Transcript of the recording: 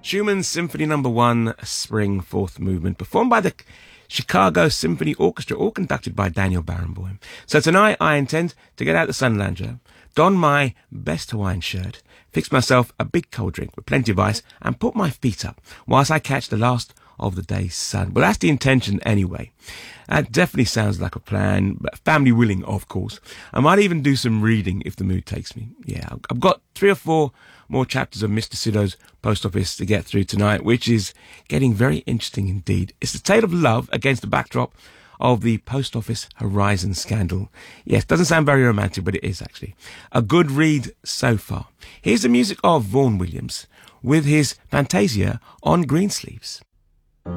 Schumann's Symphony No. 1, Spring, Fourth Movement, performed by the Chicago Symphony Orchestra, all conducted by Daniel Barenboim. So tonight I intend to get out the Sunlander, don my best Hawaiian shirt, fix myself a big cold drink with plenty of ice, and put my feet up whilst I catch the last of the day's sun. Well, that's the intention anyway. That definitely sounds like a plan, but family willing, of course. I might even do some reading if the mood takes me. Yeah, I've got 3 or 4 more chapters of Mr. Sido's Post Office to get through tonight, which is getting very interesting indeed. It's a tale of love against the backdrop of the Post Office Horizon scandal. Yes, doesn't sound very romantic, but it is actually. A good read so far. Here's the music of Vaughan Williams with his Fantasia on Greensleeves.